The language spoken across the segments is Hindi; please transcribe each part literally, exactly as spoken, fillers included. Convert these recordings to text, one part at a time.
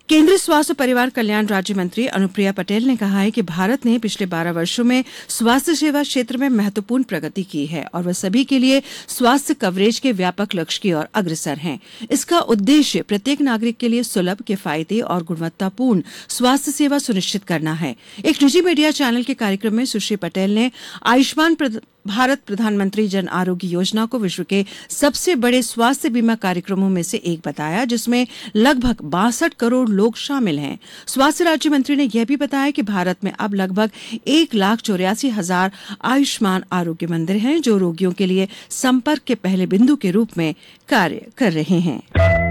केंद्रीय स्वास्थ्य और परिवार कल्याण राज्य मंत्री अनुप्रिया पटेल ने कहा है कि भारत ने पिछले बारह वर्षों में स्वास्थ्य सेवा क्षेत्र में महत्वपूर्ण प्रगति की है और वह सभी के लिए स्वास्थ्य कवरेज के व्यापक लक्ष्य की ओर अग्रसर है। इसका उद्देश्य प्रत्येक नागरिक के लिए सुलभ, किफायती और गुणवत्तापूर्ण स्वास्थ्य सेवा सुनिश्चित करना है। एक निजी मीडिया चैनल के कार्यक्रम में सुश्री पटेल ने आयुष्मान भारत प्रधानमंत्री जन आरोग्य योजना को विश्व के सबसे बड़े स्वास्थ्य बीमा कार्यक्रमों में से एक बताया, जिसमें लगभग बासठ करोड़ लोग शामिल हैं। स्वास्थ्य राज्य मंत्री ने यह भी बताया कि भारत में अब लगभग एक लाख चौरासी हजार आयुष्मान आरोग्य मंदिर हैं, जो रोगियों के लिए संपर्क के पहले बिंदु के रूप में कार्य कर रहे हैं।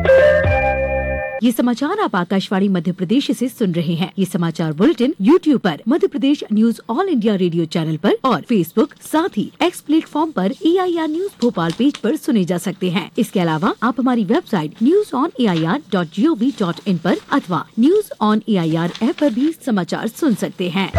ये समाचार आप आकाशवाणी मध्य प्रदेश से सुन रहे हैं। ये समाचार बुलेटिन यूट्यूब पर Madhya Pradesh news all India radio channel पर और फेसबुक साथ ही एक्स प्लेटफॉर्म पर ए I R news Bhopal page पर सुने जा सकते हैं। इसके अलावा आप हमारी website news on A I R dot G O V dot in पर अथवा news on A I R app पर भी समाचार सुन सकते हैं।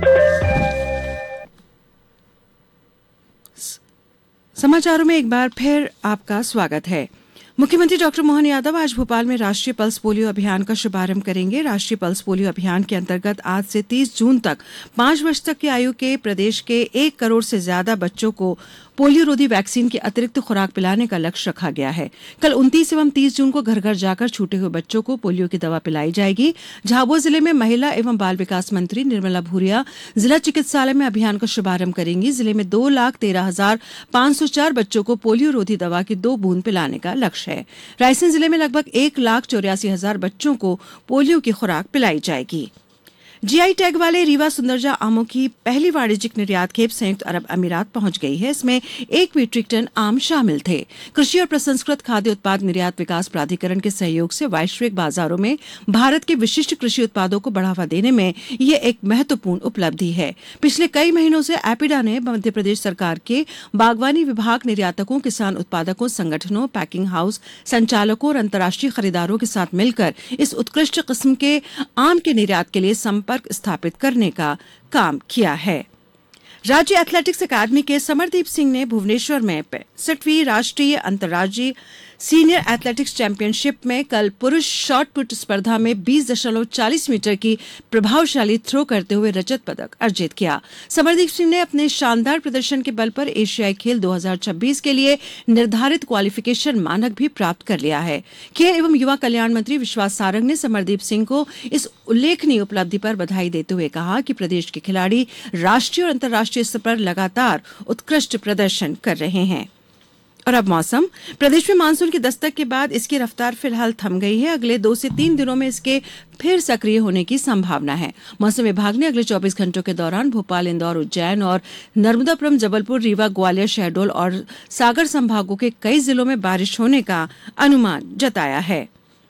समाचारों में एक बार फिर आपका स्वागत है। मुख्यमंत्री डॉक्टर मोहन यादव आज भोपाल में राष्ट्रीय पल्स पोलियो अभियान का शुभारंभ करेंगे। राष्ट्रीय पल्स पोलियो अभियान के अंतर्गत आज से तीस जून तक पांच वर्ष तक की आयु के प्रदेश के एक करोड़ से ज्यादा बच्चों को पोलियो रोधी वैक्सीन की अतिरिक्त खुराक पिलाने का लक्ष्य रखा गया है। कल उनतीस एवं तीस जून को घर घर जाकर छूटे हुए बच्चों को पोलियो की दवा पिलाई जाएगी। झाबुआ जिले में महिला एवं बाल विकास मंत्री निर्मला भूरिया जिला चिकित्सालय में अभियान का शुभारंभ करेंगी। जिले में दो लाख तेरह हजार पांच सौ चार बच्चों को पोलियो रोधी दवा की दो बूंद पिलाने का लक्ष्य है। रायसेन जिले में लगभग एक लाख चौरासी हजार बच्चों को पोलियो की खुराक पिलाई जाएगी। जीआई टैग वाले रीवा सुंदरजा आमों की पहली वाणिज्यिक निर्यात खेप संयुक्त अरब अमीरात पहुंच गई है। इसमें एक मीट्रिक टन आम शामिल थे। कृषि और प्रसंस्कृत खाद्य उत्पाद निर्यात विकास प्राधिकरण के सहयोग से वैश्विक बाजारों में भारत के विशिष्ट कृषि उत्पादों को बढ़ावा देने में ये एक महत्वपूर्ण उपलब्धि है। पिछले कई महीनों से एपिडा ने मध्य प्रदेश सरकार के बागवानी विभाग, निर्यातकों, किसान उत्पादकों, संगठनों, पैकिंग हाउस संचालकों और अंतर्राष्ट्रीय खरीदारों के साथ मिलकर इस उत्कृष्ट किस्म के आम के निर्यात के लिए संपर्क स्थापित करने का काम किया है। राज्य एथलेटिक्स अकादमी के समरदीप सिंह ने भुवनेश्वर में पैंसठवीं राष्ट्रीय अंतर्राज्यीय सीनियर एथलेटिक्स चैंपियनशिप में कल पुरुष शॉट पुट स्पर्धा में बीस दशमलव चालीस मीटर की प्रभावशाली थ्रो करते हुए रजत पदक अर्जित किया। समरदीप सिंह ने अपने शानदार प्रदर्शन के बल पर एशियाई खेल दो हज़ार छब्बीस के लिए निर्धारित क्वालिफिकेशन मानक भी प्राप्त कर लिया है। खेल एवं युवा कल्याण मंत्री विश्वास सारंग ने समरदीप सिंह को इस उल्लेखनीय उपलब्धि पर बधाई देते हुए कहा कि प्रदेश के खिलाड़ी राष्ट्रीय और अंतर्राष्ट्रीय स्तर पर लगातार उत्कृष्ट प्रदर्शन कर रहे हैं। और अब मौसम। प्रदेश में मानसून की दस्तक के बाद इसकी रफ्तार फिलहाल थम गई है। अगले दो से तीन दिनों में इसके फिर सक्रिय होने की संभावना है। मौसम विभाग ने अगले चौबीस घंटों के दौरान भोपाल, इंदौर, उज्जैन और नर्मदापुरम, जबलपुर, रीवा, ग्वालियर, शहडोल और सागर संभागों के कई जिलों में बारिश होने का अनुमान जताया है।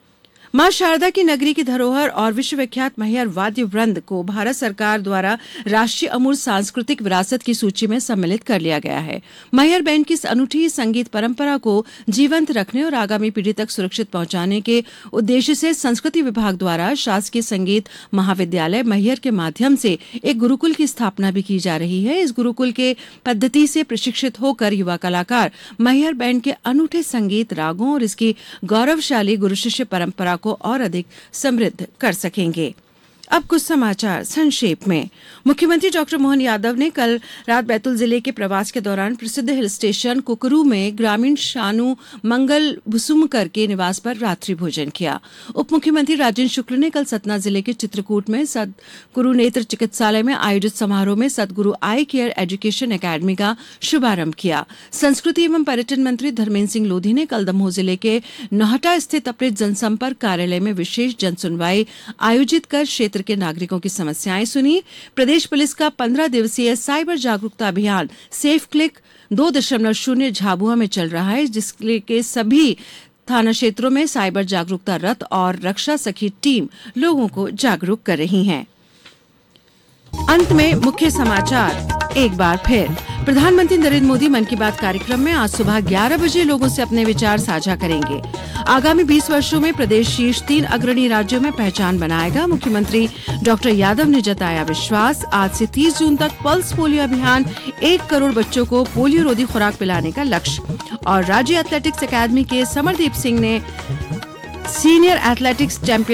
मां शारदा की नगरी की धरोहर और विश्वविख्यात मैहर वाद्य वृंद को भारत सरकार द्वारा राष्ट्रीय अमूर्त सांस्कृतिक विरासत की सूची में सम्मिलित कर लिया गया है। मैहर बैंड की इस अनूठी संगीत परंपरा को जीवंत रखने और आगामी पीढ़ी तक सुरक्षित पहुंचाने के उद्देश्य से संस्कृति विभाग द्वारा शासकीय संगीत महाविद्यालय मैहर के माध्यम से एक गुरुकुल की स्थापना भी की जा रही है। इस गुरुकुल के पद्धति से प्रशिक्षित होकर युवा कलाकार मैहर बैंड के अनूठे संगीत, रागों और इसकी गौरवशाली गुरु शिष्य परंपरा को और अधिक समृद्ध कर सकेंगे। अब कुछ समाचार संक्षेप में। मुख्यमंत्री डॉक्टर मोहन यादव ने कल रात बैतूल जिले के प्रवास के दौरान प्रसिद्ध हिल स्टेशन कुकरू में ग्रामीण शानू मंगल भुसुमकर के निवास पर रात्रि भोजन किया। उप मुख्यमंत्री राजेंद्र शुक्ल ने कल सतना जिले के चित्रकूट में सदगुरु नेत्र चिकित्सालय में आयोजित समारोह में सदगुरु आई केयर एजुकेशन एकेडमी का शुभारंभ किया। संस्कृति एवं पर्यटन मंत्री धर्मेंद्र सिंह लोधी ने कल दमोह जिले के नौहटा स्थित अपने जनसंपर्क कार्यालय में विशेष जनसुनवाई आयोजित कर क्षेत्र के नागरिकों की समस्याएं सुनी। प्रदेश पुलिस का पंद्रह दिवसीय साइबर जागरूकता अभियान सेफ क्लिक दो दशमलव शून्य झाबुआ में चल रहा है, जिसके सभी थाना क्षेत्रों में साइबर जागरूकता रथ और रक्षा सखी टीम लोगों को जागरूक कर रही है। अंत में मुख्य समाचार एक बार फिर। प्रधानमंत्री नरेंद्र मोदी मन की बात कार्यक्रम में आज सुबह ग्यारह बजे लोगों से अपने विचार साझा करेंगे। आगामी बीस वर्षों में प्रदेश शीर्ष तीन अग्रणी राज्यों में पहचान बनाएगा, मुख्यमंत्री डॉक्टर यादव ने जताया विश्वास। आज से तीस जून तक पल्स पोलियो अभियान, एक करोड़ बच्चों को पोलियो रोधी खुराक पिलाने का लक्ष्य। और राज्य एथलेटिक्स अकादमी के समरदीप सिंह ने सीनियर एथलेटिक्स चैंपियन